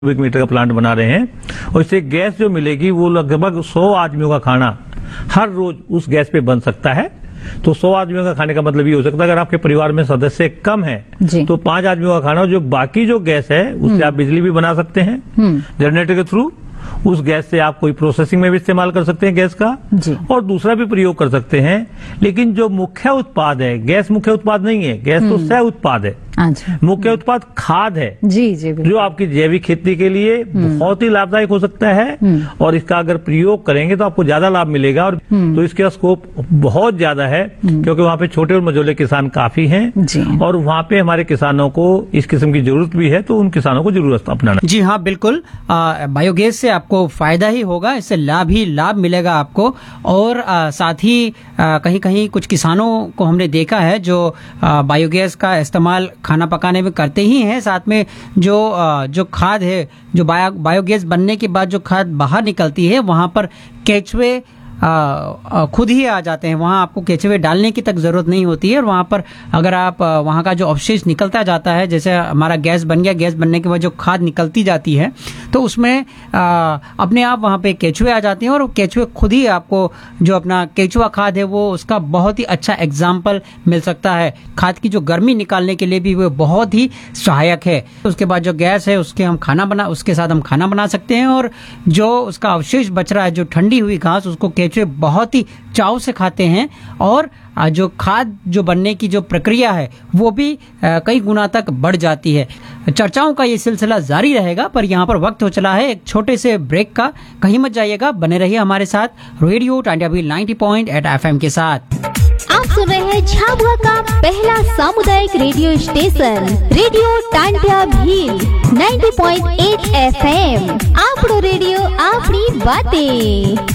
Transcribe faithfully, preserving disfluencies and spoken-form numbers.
Cubic metre का plant बना रहे हैं और इससे गैस जो मिलेगी वो लगभग सौ आदमियों का खाना हर रोज उस गैस पे बन सकता है। तो सौ आदमियों का खाने का मतलब ये हो सकता है अगर आपके परिवार में सदस्य कम है तो पांच आदमियों का खाना, जो बाकी जो गैस है उससे आप बिजली भी बना सकते हैं जनरेटर के थ्रू। उस गैस से आप कोई प्रोसेसिंग में भी इस्तेमाल कर सकते हैं गैस का जी। और दूसरा भी प्रयोग कर सकते हैं। लेकिन जो मुख्य उत्पाद है, गैस मुख्य उत्पाद नहीं है, गैस तो सह उत्पाद है। मुख्य उत्पाद खाद है जी जी जो आपकी जैविक खेती के लिए बहुत ही लाभदायक हो सकता है और इसका अगर प्रयोग करेंगे तो आपको ज्यादा लाभ मिलेगा। और तो इसका स्कोप बहुत ज्यादा है क्योंकि वहाँ पे छोटे और मझोले किसान काफी हैं और वहाँ पे हमारे किसानों को इस किस्म की जरूरत भी है, तो उन किसानों को जरूर अपनाना। जी हाँ, बिल्कुल। बायोगैस से आपको फायदा ही होगा, इससे लाभ ही लाभ मिलेगा आपको। और आ, साथ ही आ, कहीं कहीं कुछ किसानों को हमने देखा है जो आ, बायोगैस का इस्तेमाल खाना पकाने में करते ही हैं, साथ में जो जो खाद है, जो बायो बायोगैस बनने के बाद जो खाद बाहर निकलती है वहां पर केचुए आ, खुद ही आ जाते हैं। वहां आपको केचुए डालने की तक जरूरत नहीं होती है। और वहां पर अगर आप वहां का जो अवशेष निकलता जाता है, जैसे हमारा गैस बन गया, गैस बनने के बाद जो खाद निकलती जाती है तो उसमें आ, अपने आप वहां पे केचुए आ जाते हैं और केचुए खुद ही आपको जो अपना केचुआ खाद है वो उसका बहुत ही अच्छा एग्जाम्पल मिल सकता है। खाद की जो गर्मी निकालने के लिए भी वो बहुत ही सहायक है। उसके बाद जो गैस है उसके हम खाना बना उसके साथ हम खाना बना सकते हैं। और जो उसका अवशेष बच रहा है, जो ठंडी हुई घास, उसको केचुए बहुत ही चाव से खाते हैं और जो खाद जो बनने की जो प्रक्रिया है वो भी कई गुना तक बढ़ जाती है। चर्चाओं का ये सिलसिला जारी रहेगा, पर यहाँ पर वक्त हो चला है एक छोटे से ब्रेक का। कहीं मत जाइएगा, बने रहिए हमारे साथ रेडियो टांडिया भील नब्बे पॉइंट आठ एफएम के साथ। आप सुन रहे हैं झाबुआ का पहला सामुदायिक radio station radio Tandia Bhil नब्बे पॉइंट आठ एफएम। आपड़ो रेडियो, आपड़ी बातें।